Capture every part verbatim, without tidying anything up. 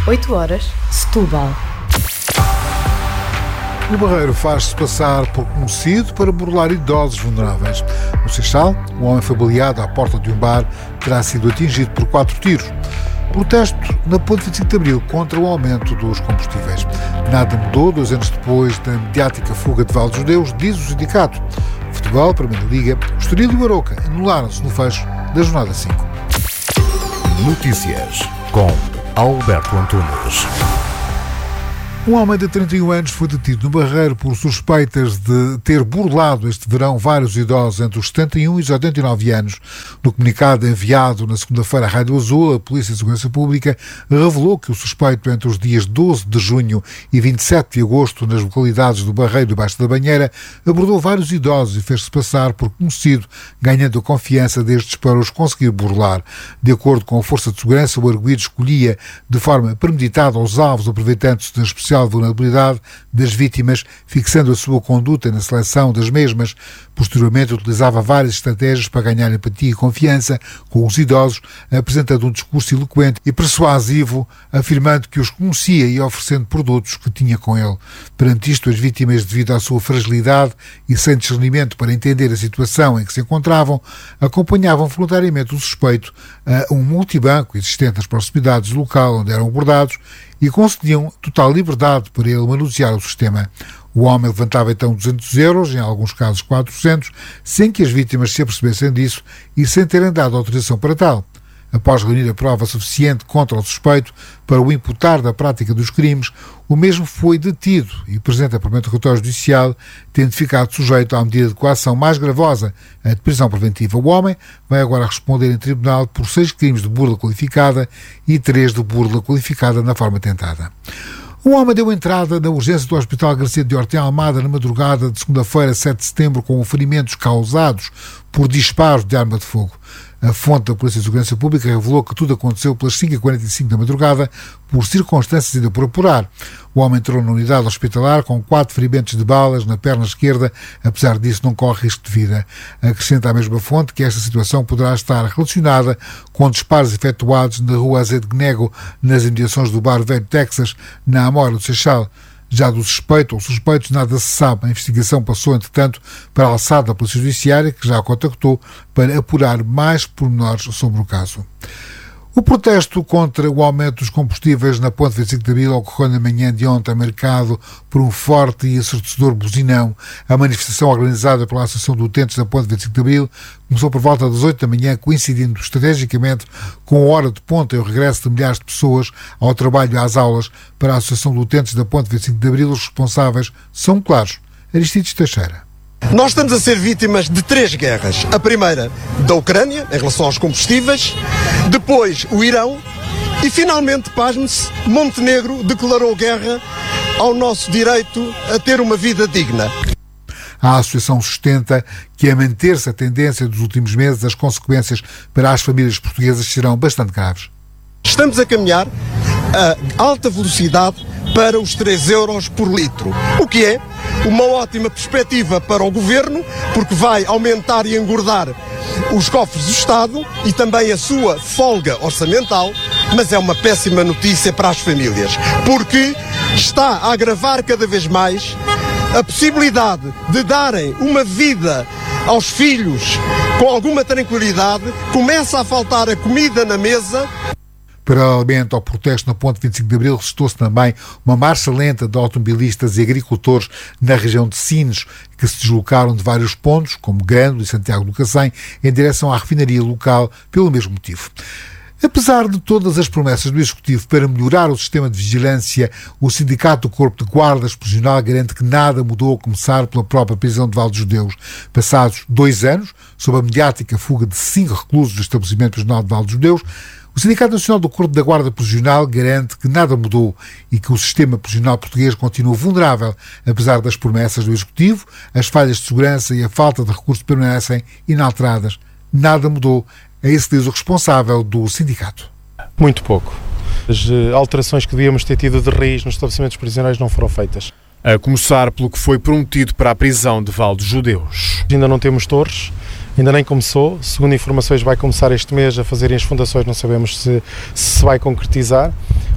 oito horas, Setúbal. O Barreiro faz-se passar por conhecido para burlar idosos vulneráveis. No Seixal, um homem foi baleado à porta de um bar, terá sido atingido por quatro tiros. Protesto na Ponte vinte e cinco de Abril contra o aumento dos combustíveis. Nada mudou dois anos depois da mediática fuga de Val dos Judeus, diz o sindicato. O futebol, Primeira Liga, o Estoril e o Aroca anularam-se no fecho da jornada cinco. Notícias com Alberto Antunes. Um homem de trinta e um anos foi detido no Barreiro por suspeitas de ter burlado este verão vários idosos entre os setenta e um e os oitenta e nove anos. No comunicado enviado na segunda-feira à Rádio Azul, a Polícia de Segurança Pública revelou que o suspeito, entre os dias doze de junho e vinte e sete de agosto, nas localidades do Barreiro e Baixo da Banheira, abordou vários idosos e fez-se passar por conhecido, ganhando a confiança destes para os conseguir burlar. De acordo com a Força de Segurança, o arguido escolhia de forma premeditada os alvos, aproveitando-se da especial vulnerabilidade das vítimas, fixando a sua conduta na seleção das mesmas. Posteriormente, utilizava várias estratégias para ganhar empatia e confiança com os idosos, apresentando um discurso eloquente e persuasivo, afirmando que os conhecia e oferecendo produtos que tinha com ele. Perante isto, as vítimas, devido à sua fragilidade e sem discernimento para entender a situação em que se encontravam, acompanhavam voluntariamente o suspeito a um multibanco existente nas proximidades do local onde eram abordados e concediam total liberdade para ele manusear o sistema. O homem levantava então duzentos euros, em alguns casos quatrocentos, sem que as vítimas se apercebessem disso e sem terem dado autorização para tal. Após reunir a prova suficiente contra o suspeito para o imputar da prática dos crimes, o mesmo foi detido e presente a primeiro interrogatório judicial, tendo ficado sujeito à medida de coação mais gravosa, a de prisão preventiva. O homem vai agora responder em tribunal por seis crimes de burla qualificada e três de burla qualificada na forma tentada. Um homem deu entrada na urgência do Hospital Garcia de Ortem Almada na madrugada de segunda-feira, sete de setembro, com ferimentos causados por disparos de arma de fogo. A fonte da Polícia de Segurança Pública revelou que tudo aconteceu pelas cinco e quarenta e cinco da madrugada, por circunstâncias ainda por apurar. O homem entrou na unidade hospitalar com quatro ferimentos de balas na perna esquerda, apesar disso não corre risco de vida. Acrescenta a mesma fonte que esta situação poderá estar relacionada com disparos efetuados na rua Azevedo, nas imediações do bar Velho Texas, na Amora do Seixal. Já do suspeito ou suspeitos nada se sabe. A investigação passou, entretanto, para a alçada da Polícia Judiciária, que já a contactou para apurar mais pormenores sobre o caso. O protesto contra o aumento dos combustíveis na Ponte vinte e cinco de Abril ocorreu na manhã de ontem, marcado por um forte e ensurdecedor buzinão. A manifestação organizada pela Associação de Utentes da Ponte vinte e cinco de Abril começou por volta das oito da manhã, coincidindo estrategicamente com a hora de ponta e o regresso de milhares de pessoas ao trabalho e às aulas. Para a Associação de Utentes da Ponte vinte e cinco de Abril, os responsáveis são claros. Aristides Teixeira. Nós estamos a ser vítimas de três guerras. A primeira, da Ucrânia, em relação aos combustíveis. Depois, o Irão. E, finalmente, pasme-se, Montenegro declarou guerra ao nosso direito a ter uma vida digna. A Associação sustenta que, a manter-se a tendência dos últimos meses, as consequências para as famílias portuguesas serão bastante graves. Estamos a caminhar a alta velocidade para os três euros por litro, o que é uma ótima perspectiva para o Governo, porque vai aumentar e engordar os cofres do Estado e também a sua folga orçamental, mas é uma péssima notícia para as famílias, porque está a agravar cada vez mais a possibilidade de darem uma vida aos filhos com alguma tranquilidade. Começa a faltar a comida na mesa. Paralelamente ao protesto na Ponte vinte e cinco de Abril, restou-se também uma marcha lenta de automobilistas e agricultores na região de Sines, que se deslocaram de vários pontos, como Grândola e Santiago do Cacém, em direção à refinaria local, pelo mesmo motivo. Apesar de todas as promessas do Executivo para melhorar o sistema de vigilância, o Sindicato do Corpo de Guardas Prisional garante que nada mudou, a começar pela própria prisão de Val dos Judeus. Passados dois anos, sob a mediática fuga de cinco reclusos do estabelecimento prisional de Val dos Judeus, o Sindicato Nacional do Corpo da Guarda Prisional garante que nada mudou e que o sistema prisional português continua vulnerável, apesar das promessas do Executivo, as falhas de segurança e a falta de recursos permanecem inalteradas. Nada mudou. É isso que diz o responsável do sindicato. Muito pouco. As alterações que devíamos ter tido de raiz nos estabelecimentos prisionais não foram feitas. A começar pelo que foi prometido para a prisão de Val dos Judeus. Ainda não temos torres. Ainda nem começou, segundo informações vai começar este mês a fazerem as fundações, não sabemos se se vai concretizar.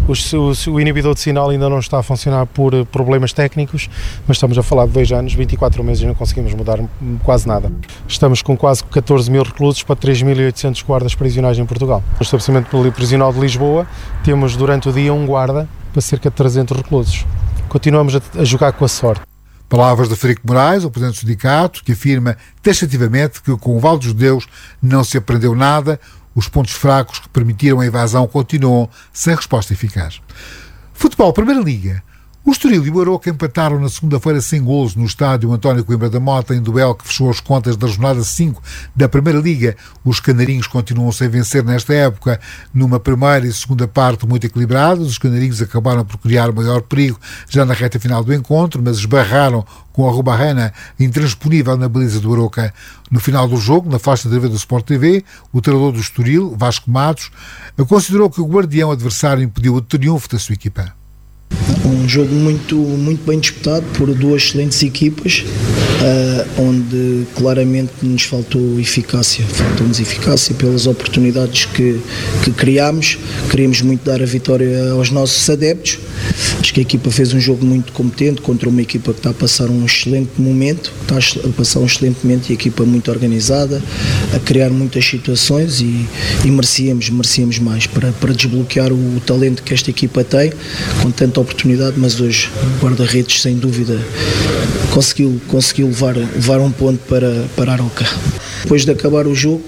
O, o, o inibidor de sinal ainda não está a funcionar por problemas técnicos, mas estamos a falar de dois anos, vinte e quatro meses e não conseguimos mudar quase nada. Estamos com quase catorze mil reclusos para três mil e oitocentos guardas prisionais em Portugal. No estabelecimento prisional de Lisboa temos durante o dia um guarda para cerca de trezentos reclusos. Continuamos a, a jogar com a sorte. Palavras de Frederico Moraes, o presidente do sindicato, que afirma taxativamente que com o Vale dos Judeus não se aprendeu nada. Os pontos fracos que permitiram a invasão continuam sem resposta eficaz. Futebol, Primeira Liga. O Estoril e o Aroca empataram na segunda-feira sem golos no estádio António Coimbra da Mota, em duelo que fechou as contas da jornada cinco da Primeira Liga. Os canarinhos continuam sem vencer nesta época, numa primeira e segunda parte muito equilibradas. Os canarinhos acabaram por criar maior perigo já na reta final do encontro, mas esbarraram com a Rubarrana intransponível na baliza do Aroca. No final do jogo, na faixa de T V do Sport T V, o treinador do Estoril, Vasco Matos, considerou que o guardião adversário impediu o triunfo da sua equipa. Um jogo muito, muito bem disputado por duas excelentes equipas, uh, onde claramente nos faltou eficácia, faltou-nos eficácia pelas oportunidades que, que criámos. Queríamos muito dar a vitória aos nossos adeptos. Acho que a equipa fez um jogo muito competente contra uma equipa que está a passar um excelente momento, está a passar um excelente momento e a equipa muito organizada, a criar muitas situações e, e merecíamos, merecíamos mais para, para desbloquear o, o talento que esta equipa tem, com tanta oportunidade, mas hoje o guarda-redes sem dúvida conseguiu, conseguiu levar, levar um ponto para, para Aroca. Depois de acabar o jogo,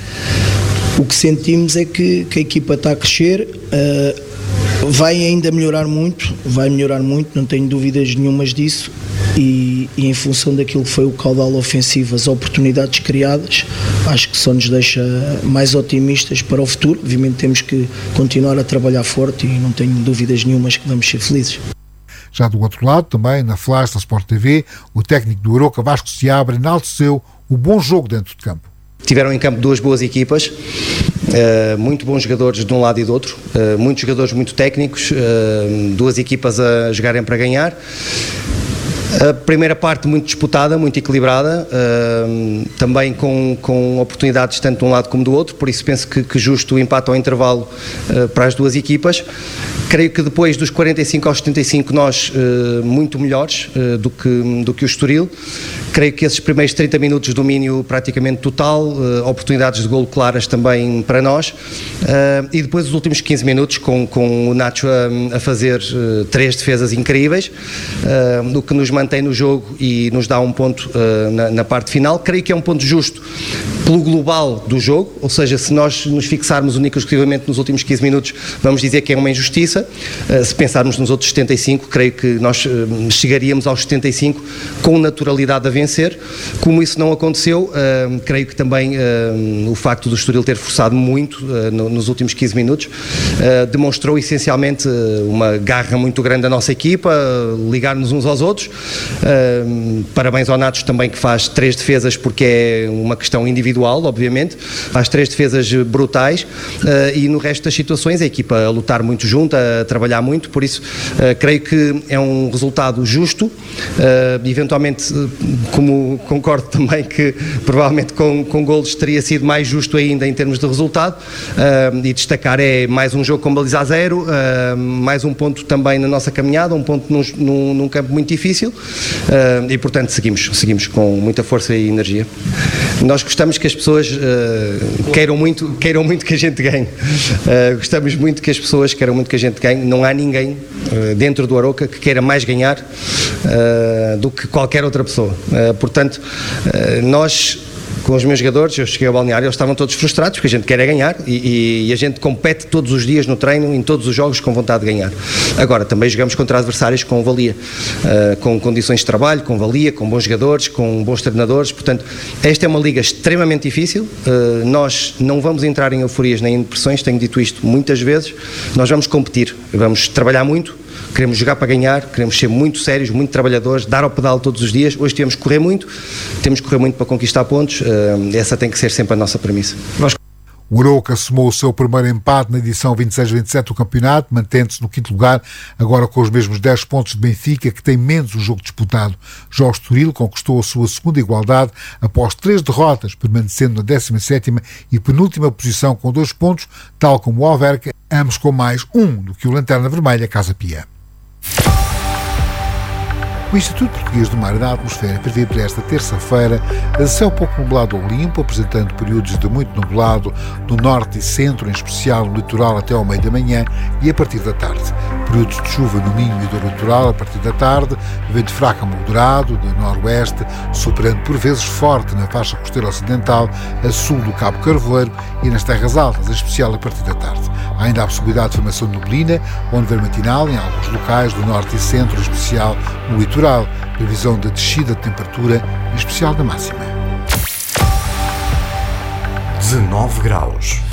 o que sentimos é que, que a equipa está a crescer, uh, vai ainda melhorar muito, vai melhorar muito, não tenho dúvidas nenhumas disso, e, e em função daquilo que foi o caudal ofensivo, as oportunidades criadas, acho que só nos deixa mais otimistas para o futuro. Obviamente temos que continuar a trabalhar forte e não tenho dúvidas nenhumas que vamos ser felizes. Já do outro lado, também na Flash da Sport T V, o técnico do Aroca, Vasco Seabra, enalteceu o bom jogo dentro de campo. Tiveram em campo duas boas equipas, uh, muito bons jogadores de um lado e do outro, uh, muitos jogadores muito técnicos, uh, duas equipas a jogarem para ganhar. A primeira parte muito disputada, muito equilibrada, uh, também com, com oportunidades tanto de um lado como do outro, por isso penso que, que justo o empate ao intervalo uh, para as duas equipas. Creio que depois dos quarenta e cinco aos setenta e cinco nós uh, muito melhores uh, do, que, do que o Estoril. Creio que esses primeiros trinta minutos de domínio praticamente total, uh, oportunidades de golo claras também para nós, uh, e depois os últimos quinze minutos com, com o Nacho a, a fazer uh, três defesas incríveis, uh, o que nos mantém no jogo e nos dá um ponto uh, na, na parte final. Creio que é um ponto justo pelo global do jogo, ou seja, se nós nos fixarmos única e exclusivamente nos últimos quinze minutos, vamos dizer que é uma injustiça. Uh, se pensarmos nos outros setenta e cinco, creio que nós uh, chegaríamos aos setenta e cinco com naturalidade a vencer. Como isso não aconteceu, uh, creio que também uh, o facto do Estoril ter forçado muito uh, no, nos últimos quinze minutos uh, demonstrou essencialmente uh, uma garra muito grande da nossa equipa, uh, ligar-nos uns aos outros. Uh, parabéns ao Natos também, que faz três defesas, porque é uma questão individual, obviamente, faz três defesas brutais, uh, e no resto das situações a equipa a lutar muito junto, a trabalhar muito, por isso uh, creio que é um resultado justo, uh, eventualmente, uh, como concordo também que provavelmente com, com golos teria sido mais justo ainda em termos de resultado, uh, e destacar é mais um jogo com baliza a zero, uh, mais um ponto também na nossa caminhada, um ponto num, num, num campo muito difícil, uh, e portanto seguimos, seguimos com muita força e energia. Nós gostamos que as pessoas uh, queiram, muito, queiram muito que a gente ganhe, uh, gostamos muito que as pessoas queiram muito que a gente ganhe, não há ninguém uh, dentro do Aroca que queira mais ganhar uh, do que qualquer outra pessoa, uh, portanto uh, nós, com os meus jogadores, eu cheguei ao balneário, eles estavam todos frustrados, porque a gente quer é ganhar, e, e a gente compete todos os dias no treino, em todos os jogos, com vontade de ganhar. Agora, também jogamos contra adversários com valia, uh, com condições de trabalho, com valia, com bons jogadores, com bons treinadores, portanto, esta é uma liga extremamente difícil, uh, nós não vamos entrar em euforias nem em depressões, tenho dito isto muitas vezes, nós vamos competir, vamos trabalhar muito, queremos jogar para ganhar, queremos ser muito sérios, muito trabalhadores, dar ao pedal todos os dias. Hoje temos que correr muito, temos que correr muito para conquistar pontos, uh, essa tem que ser sempre a nossa premissa. Nós... O Arouca somou o seu primeiro empate na edição vinte e seis vinte e sete do campeonato, mantendo-se no quinto lugar, agora com os mesmos dez pontos de Benfica, que tem menos um jogo disputado. Já o Estoril conquistou a sua segunda igualdade após três derrotas, permanecendo na décima sétima e penúltima posição com dois pontos, tal como o Alverca, ambos com mais um do que o Lanterna Vermelha Casa Pia. O Instituto Português do Mar e da Atmosfera prevê para esta terça-feira céu pouco nublado ou limpo, apresentando períodos de muito nublado no norte e centro, em especial no litoral até ao meio da manhã e a partir da tarde. Períodos de chuva no Minho e do litoral a partir da tarde, vento fraco a moderado de noroeste, soprando por vezes forte na faixa costeira ocidental, a sul do Cabo Carvoeiro e nas terras altas, em especial a partir da tarde. Há ainda a possibilidade de formação de neblina ou nevoeiro matinal em alguns locais do norte e centro, em especial no litoral. Previsão de descida de temperatura, em especial da máxima. dezanove graus.